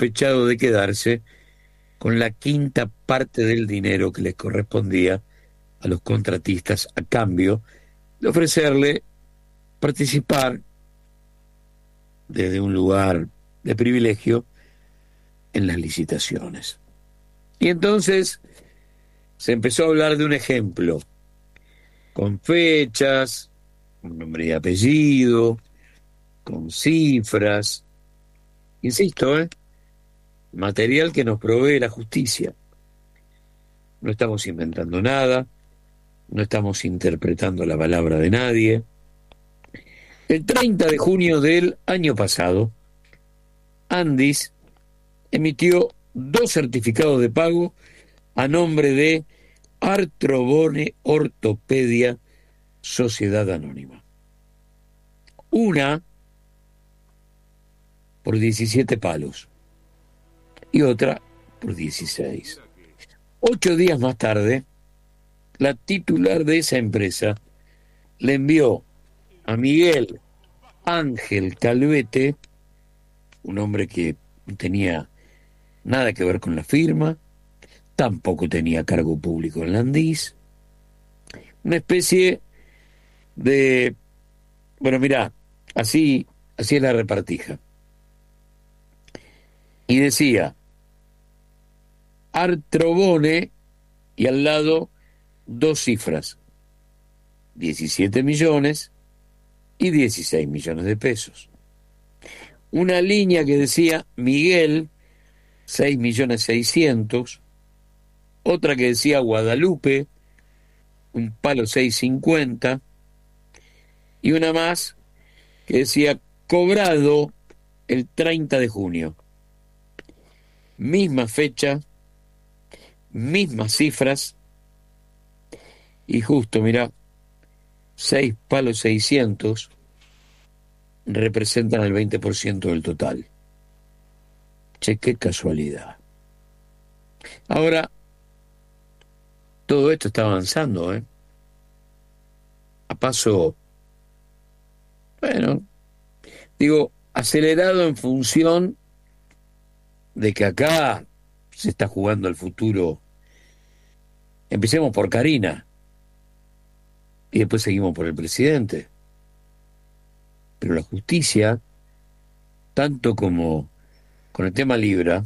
sospechado de quedarse con la quinta parte del dinero que les correspondía a los contratistas a cambio de ofrecerle participar desde un lugar de privilegio en las licitaciones. Y entonces se empezó a hablar de un ejemplo, con fechas, con nombre y apellido, con cifras, insisto, material que nos provee la justicia. No estamos inventando nada, no estamos interpretando la palabra de nadie. El 30 de junio del año pasado, Andis emitió 2 certificados de pago a nombre de Artrobone Ortopedia Sociedad Anónima. Una por 17 palos y otra por 16. 8 días más tarde, la titular de esa empresa le envió a Miguel Ángel Calvete, un hombre que no tenía nada que ver con la firma, tampoco tenía cargo público en la Andis, una especie de, bueno, mirá, así es la repartija. Y decía Artrobone y al lado 2 cifras, 17 millones y 16 millones de pesos. Una línea que decía Miguel, 6 millones 600, otra que decía Guadalupe, un palo 650, y una más que decía cobrado el 30 de junio. Misma fecha, mismas cifras, y justo, mirá, 6 palos 600 representan el 20% del total. Che, qué casualidad. Ahora, todo esto está avanzando, a paso, bueno, digo, acelerado en función de que acá se está jugando el futuro. Empecemos por Karina y después seguimos por el presidente. Pero la justicia, tanto como con el tema Libra,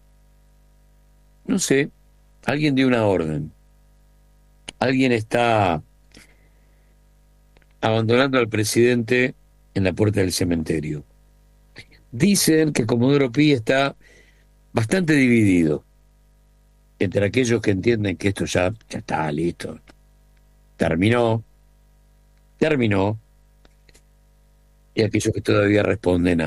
no sé, alguien dio una orden. Alguien está abandonando al presidente en la puerta del cementerio. Dicen que Comodoro Pi está bastante dividido entre aquellos que entienden que esto ya está listo, terminó, y aquellos que todavía responden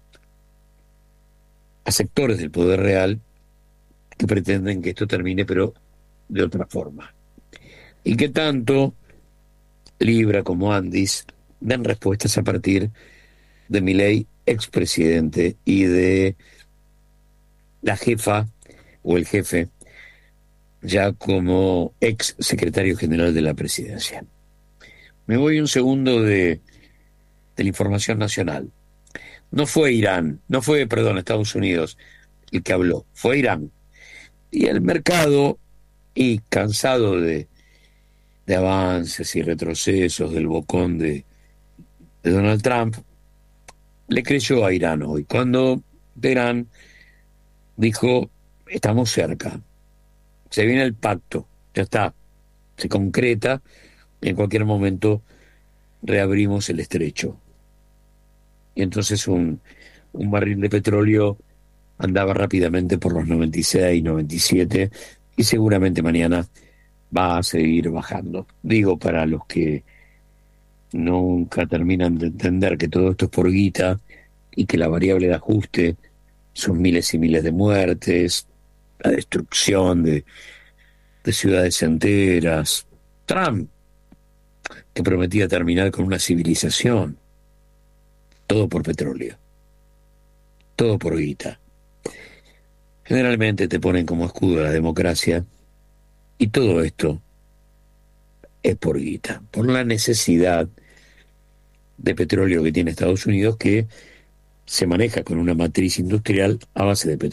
a sectores del poder real que pretenden que esto termine, pero de otra forma. Y que tanto Libra como Andis dan respuestas a partir de Milei, expresidente, y de la jefa o el jefe, ya como ex secretario general de la presidencia. Me voy un segundo de la información nacional. No fue Irán, perdón, Estados Unidos el que habló, fue Irán. Y el mercado, y cansado de avances y retrocesos del bocón de Donald Trump, le creyó a Irán hoy. Cuando Teherán dijo, estamos cerca, se viene el pacto, ya está, se concreta, y en cualquier momento reabrimos el estrecho. Y entonces un barril de petróleo andaba rápidamente por los 96, 97, y seguramente mañana va a seguir bajando. Digo, para los que nunca terminan de entender que todo esto es por guita y que la variable de ajuste son miles y miles de muertes, la destrucción de ciudades enteras. Trump, que prometía terminar con una civilización. Todo por petróleo. Todo por guita. Generalmente te ponen como escudo a la democracia, y todo esto es por guita, por la necesidad de petróleo que tiene Estados Unidos, que se maneja con una matriz industrial a base de petróleo.